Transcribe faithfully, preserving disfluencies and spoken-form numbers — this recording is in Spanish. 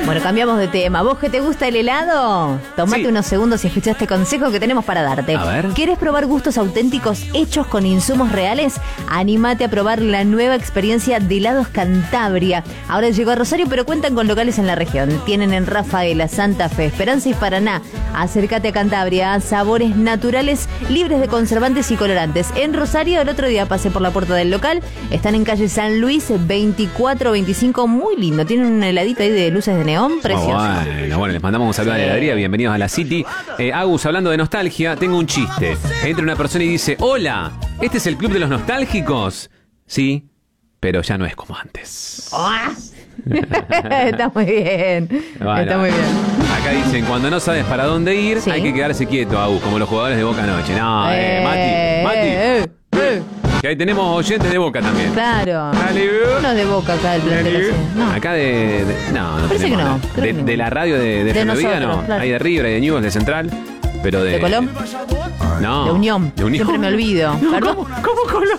Bueno, cambiamos de tema. ¿Vos que te gusta el helado? Tomate Sí. unos segundos y escuchá este consejo que tenemos para darte. A ver. ¿Quieres probar gustos auténticos hechos con insumos reales? Anímate a probar la nueva experiencia de Helados Cantabria. Ahora llegó a Rosario, pero cuentan con locales en la región. Tienen en Rafaela, Santa Fe, Esperanza y Paraná. Acércate a Cantabria. Sabores naturales, libres de conservantes y colorantes. En Rosario, el otro día pasé por la puerta del local. Están en calle San Luis veinticuatro veinticinco. Muy lindo. Tienen un heladito ahí de luces de neón. Precioso. Oh, bueno, bueno, les mandamos un saludo Sí. a la heladería. Bienvenidos a la City. Eh, Agus, hablando de nostalgia, tengo un chiste. Entra una persona y dice: hola, ¿este es el club de los nostálgicos? Sí, pero ya no es como antes. Está muy bien. Bueno, Está muy bien. Acá dicen: cuando no sabes para dónde ir, Sí. hay que quedarse quieto, Agus, como los jugadores de Boca anoche. No, eh, Eh, Mati, Mati. eh, eh. Que ahí tenemos oyentes de Boca también. Claro. Dale, Uno de Boca acá el plantel así. No. Acá de, de- no, no Parece tenemos que no, nada. creo De, que no. de la radio de, de, De Florida, nosotros, no. claro. Hay de River, hay de Newell's, de Central, pero de... ¿De Colón? No. De Unión. De Unión. Siempre me olvido. No, ¿Perdón? ¿Cómo, cómo Colón?